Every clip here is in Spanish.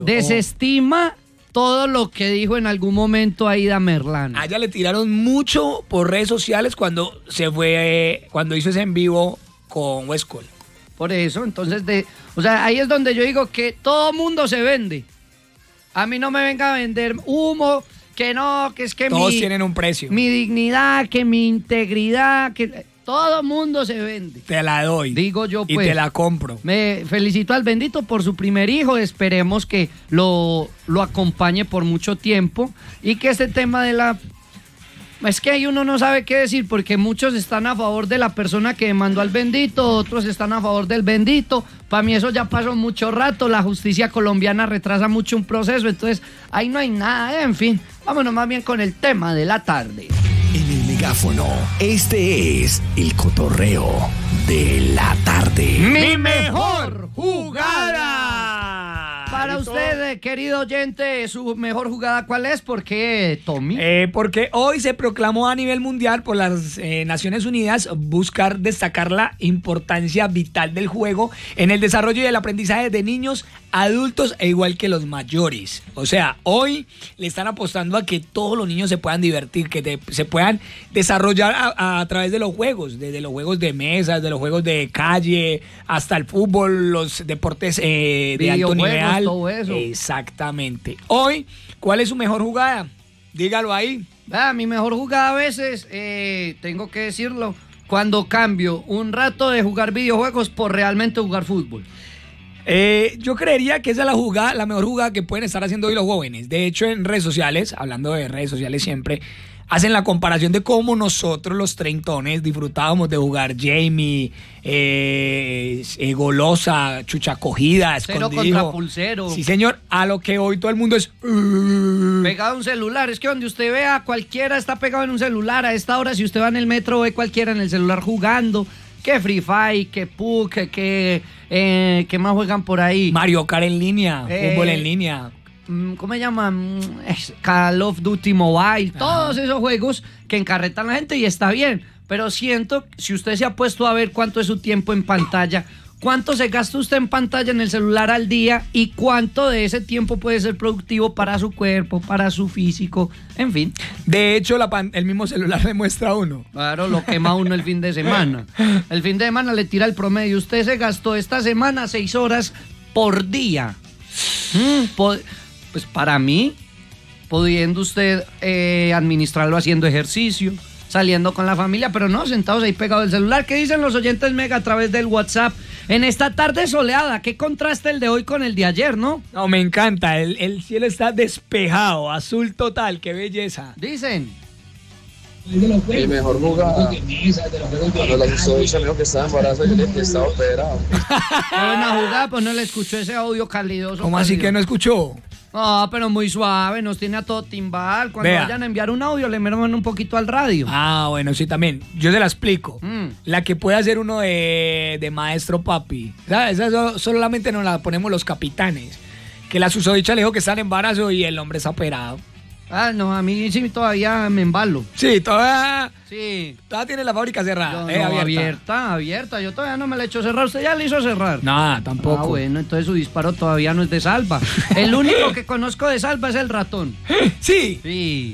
Desestima todo lo que dijo en algún momento Aida Merlano. A ella le tiraron mucho por redes sociales cuando hizo ese en vivo con Westcol. Por eso, entonces, ahí es donde yo digo que todo mundo se vende. A mí no me venga a vender humo, que no, que es que todos tienen un precio. Mi dignidad, que mi integridad, que todo mundo se vende. Te la doy. Digo yo, pues. Y te la compro. Me felicito al bendito por su primer hijo. Esperemos que lo acompañe por mucho tiempo y que este tema de la... Es que ahí uno no sabe qué decir porque muchos están a favor de la persona que demandó al bendito, otros están a favor del bendito. Para mí eso ya pasó mucho rato, la justicia colombiana retrasa mucho un proceso, entonces ahí no hay nada, en fin. Vámonos más bien con el tema de la tarde. En el megáfono, este es el cotorreo de la tarde. ¡Mi mejor jugada! Para usted, querido oyente, ¿su mejor jugada cuál es? ¿Por qué, Tommy? Porque hoy se proclamó a nivel mundial por las Naciones Unidas buscar destacar la importancia vital del juego en el desarrollo y el aprendizaje de niños, adultos e igual que los mayores. O sea, hoy le están apostando a que todos los niños se puedan divertir, que se puedan desarrollar a través de los juegos, desde los juegos de mesa, desde los juegos de calle, hasta el fútbol, los deportes de alto nivel. Todo eso. Exactamente. Hoy, ¿cuál es su mejor jugada? Dígalo ahí. Mi mejor jugada a veces, tengo que decirlo, cuando cambio un rato de jugar videojuegos por realmente jugar fútbol. Yo creería que esa es la mejor jugada que pueden estar haciendo hoy los jóvenes. De hecho, en redes sociales, hablando de redes sociales siempre, hacen la comparación de cómo nosotros los treintones disfrutábamos de jugar Jamie, Golosa, Chucha Cogida, Cero Escondido. contra pulsero. Sí, señor, a lo que hoy todo el mundo es... Pegado a un celular. Es que donde usted vea, cualquiera está pegado en un celular. A esta hora, si usted va en el metro, ve cualquiera en el celular jugando. Que Free Fire, que PUC, que más juegan por ahí. Mario Kart en línea, fútbol en línea. ¿Cómo se llama? Call of Duty Mobile, todos esos juegos que encarretan a la gente y está bien, pero siento, si usted se ha puesto a ver cuánto es su tiempo en pantalla, cuánto se gasta usted en pantalla en el celular al día y cuánto de ese tiempo puede ser productivo para su cuerpo, para su físico, en fin. De hecho, el mismo celular le muestra a uno. Claro, lo quema uno el fin de semana. El fin de semana le tira el promedio. Usted se gastó esta semana 6 horas por día. Pues para mí, pudiendo usted administrarlo haciendo ejercicio, saliendo con la familia, pero no, sentados ahí pegados del celular. ¿Qué dicen los oyentes Mega a través del WhatsApp? En esta tarde soleada, ¿qué contraste el de hoy con el de ayer, no? No, me encanta, el cielo está despejado, azul total, qué belleza. Dicen. Mi mejor jugada cuando la susodicha me dijo que estaba embarazada y yo le dije que estaba operado. Qué buena jugada, pues no le escuchó ese audio calidoso. ¿Cómo así que no escuchó? No, pero muy suave, nos tiene a todo timbal. Cuando Vea. vayan a enviar un audio, le merman un poquito al radio. Ah, bueno, sí, también. Yo se la explico. La que puede hacer uno de maestro papi. ¿Sabes? Esa solamente nos la ponemos los capitanes. Que la susodicha le dijo que está en embarazo y el hombre está operado. Ah, no, a mí sí todavía me embalo. Sí, todavía tiene la fábrica cerrada. Abierta. Yo todavía no me la he hecho cerrar. ¿Usted ya le hizo cerrar? Nada, tampoco. Ah, bueno, entonces su disparo todavía no es de salva. El único que conozco de salva es el ratón. Sí. Sí.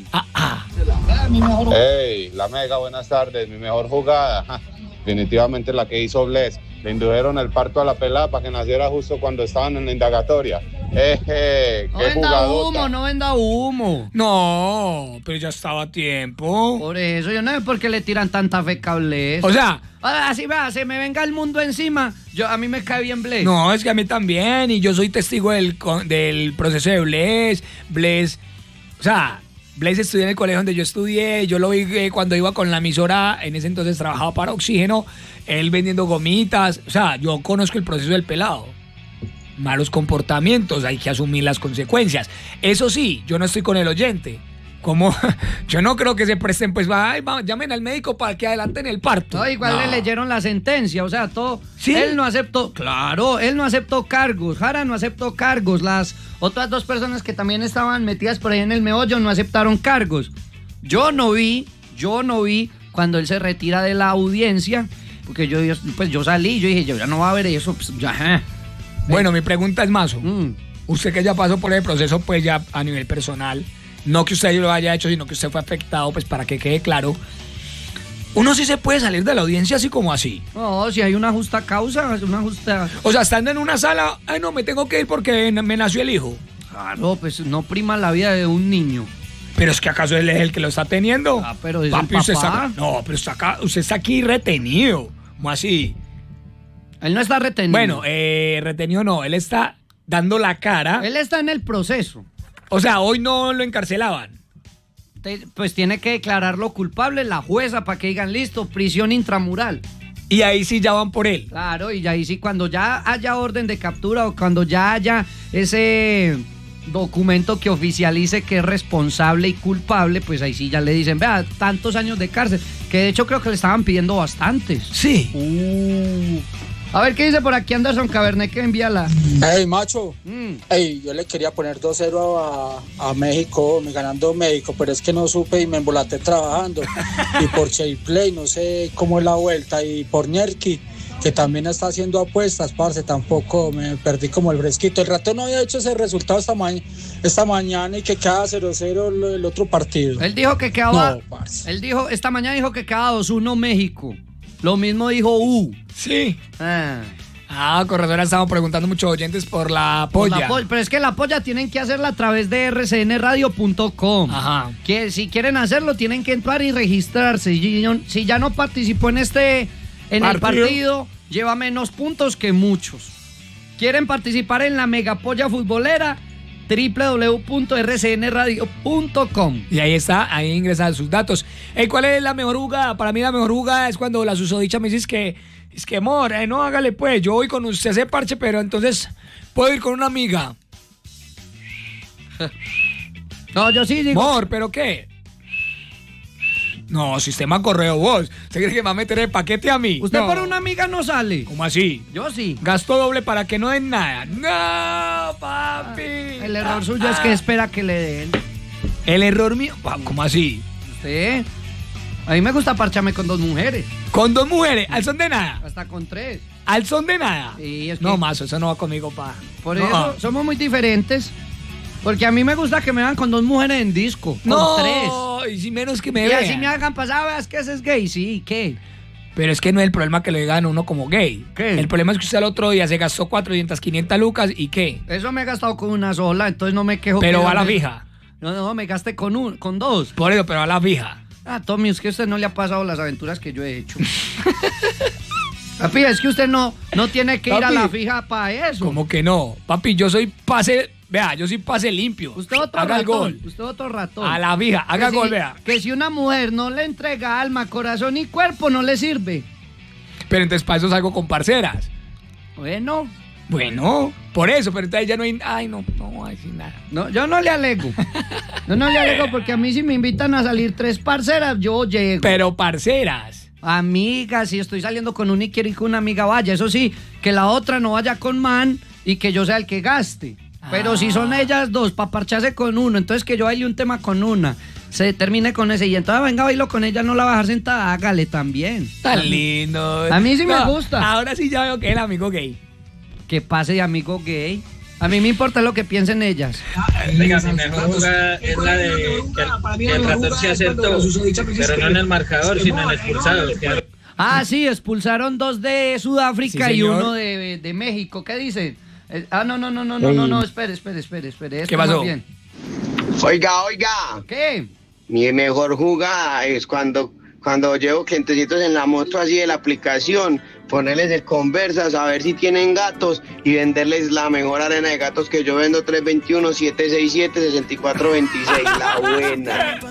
Hey, la Mega, buenas tardes. Mi mejor jugada, definitivamente la que hizo Bless. Le indujeron el parto a la pelada para que naciera justo cuando estaban en la indagatoria. Qué jugadota. No venda humo. No, pero ya estaba a tiempo. Por eso, yo no sé por qué le tiran tanta fe a Bless. O sea... Así va, se me venga el mundo encima. A mí me cae bien Bless. No, es que a mí también. Y yo soy testigo del proceso de Bless. Bless, o sea... Bless estudió en el colegio donde yo estudié, yo lo vi cuando iba con la emisora, en ese entonces trabajaba para Oxígeno, él vendiendo gomitas, o sea, yo conozco el proceso del pelado. Malos comportamientos, hay que asumir las consecuencias. Eso sí, yo no estoy con el oyente. Como yo no creo que se presten, pues llamen al médico para que adelanten el parto. No, igual le leyeron la sentencia, o sea, todo. ¿Sí? Él no aceptó cargos, Jara no aceptó cargos, las otras 2 personas que también estaban metidas por ahí en el meollo no aceptaron cargos. Yo no vi cuando él se retira de la audiencia, porque yo salí, yo dije, yo ya no va a ver eso, pues ya. Bueno, mi pregunta es más. Usted que ya pasó por el proceso, pues ya a nivel personal, no que usted lo haya hecho, sino que usted fue afectado, pues para que quede claro. Uno sí se puede salir de la audiencia así como así. No, si hay una justa causa, una justa... O sea, estando en una sala, ay no, me tengo que ir porque me nació el hijo. Claro, pues no prima la vida de un niño. Pero es que acaso él es el que lo está teniendo. Ah, pero es papi, el usted papá. está, no, pero usted está aquí retenido. ¿Cómo así? Él no está retenido. Bueno, retenido no, él está dando la cara. Él está en el proceso. O sea, hoy no lo encarcelaban. Pues tiene que declararlo culpable la jueza para que digan, listo, prisión intramural. Y ahí sí ya van por él. Claro, y ahí sí, cuando ya haya orden de captura o cuando ya haya ese documento que oficialice que es responsable y culpable, pues ahí sí ya le dicen, vea, tantos años de cárcel, que de hecho creo que le estaban pidiendo bastantes. Sí. A ver, ¿qué dice por aquí Anderson Cabernet que envíala? Hey, macho. Hey, yo le quería poner 2-0 a México, me ganando México, pero es que no supe y me embolaté trabajando. Y por Play no sé cómo es la vuelta. Y por Nerky, que también está haciendo apuestas, parce, tampoco me perdí como el fresquito. El ratón no había hecho ese resultado esta mañana y que queda 0-0 el otro partido. Él dijo que quedaba... No, parce. Esta mañana dijo que quedaba 2-1 México. Lo mismo dijo Sí. Con razón estamos preguntando muchos oyentes por la polla. Pero es que la polla tienen que hacerla a través de rcnradio.com. Ajá. Que si quieren hacerlo, tienen que entrar y registrarse. Si ya no participó en el partido, lleva menos puntos que muchos. ¿Quieren participar en la megapolla futbolera? www.rcnradio.com. Y ahí está, ahí ingresan sus datos. ¿Cuál es la mejor jugada? Para mí la mejor jugada es cuando la susodicha me dice es que amor, no, hágale pues, yo voy con usted a ese parche, pero entonces puedo ir con una amiga. No, yo sí digo. Amor, ¿pero qué? No, sistema correo vos. ¿Usted cree que me va a meter el paquete a mí? Usted no. por una amiga no sale. ¿Cómo así? Yo sí. Gasto doble para que no den nada. No, papi. El error suyo es que espera que le den. El error mío. ¿Cómo así? ¿Usted? A mí me gusta parcharme con 2 mujeres. ¿Con 2 mujeres? ¿Al son de nada? Hasta con 3. ¿Al son de nada? Sí, es que... No, mazo, eso no va conmigo, pa. Por eso somos muy diferentes. Porque a mí me gusta que me vean con 2 mujeres en disco. Con 3. No, y si menos que me y vean. así me hagan pasar, veas que ese es gay. Sí, ¿qué? Pero es que no es el problema que lo digan uno como gay. ¿Qué? El problema es que usted al otro día se gastó 400, 500 lucas y ¿qué? Eso me he gastado con una sola, entonces no me quejo. Pero que va a la fija. No, me gasté con 2. Por eso, pero a la fija. Tommy, es que a usted no le ha pasado las aventuras que yo he hecho. Papi, es que usted no tiene que ir a la fija para eso. ¿Cómo que no? Papi, yo soy pase... Vea, yo soy pase limpio. Usted otro haga ratón. gol. Usted otro ratón. A la fija, haga gol, vea. Que si una mujer no le entrega alma, corazón y cuerpo, no le sirve. Pero entonces para eso salgo con parceras. Bueno, por eso, pero entonces ya no hay... Ay, no hay sin nada. no, yo no le alego. Yo no le alego porque a mí si me invitan a salir 3 parceras, yo llego. Pero parceras. Amigas, si estoy saliendo con una y quiero que una amiga vaya, eso sí, que la otra no vaya con man y que yo sea el que gaste. Pero si son ellas 2 para parcharse con uno, entonces que yo baile un tema con una, se termine con ese y entonces venga, bailo con ella, no la va a dejar sentada, hágale también. Tan lindo. A mí sí me gusta. Ahora sí ya veo que es el amigo gay. Que pase de amigo gay. A mí me importa lo que piensen ellas. Venga, mi mejor jugada es la de que el ratón se acertó, pero no en el marcador, sino en expulsados. Sí, expulsaron 2 de Sudáfrica Sí, y señor. 1 de México. ¿Qué dicen? No, espere. ¿Qué pasó? Bien. Oiga. ¿Qué? Mi mejor jugada es cuando llevo clientecitos en la moto así de la aplicación, ponerles el conversas a ver si tienen gatos y venderles la mejor arena de gatos que yo vendo, 321-767-6426, la buena.